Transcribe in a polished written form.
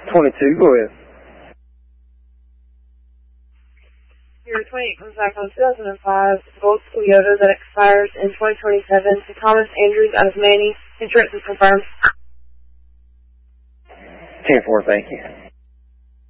22, go ahead. Your 28 comes back on 2005 Gold Toyota that expires in 2027 to Thomas Andrews out of Manny. Insurance is confirmed. 10-4, thank you.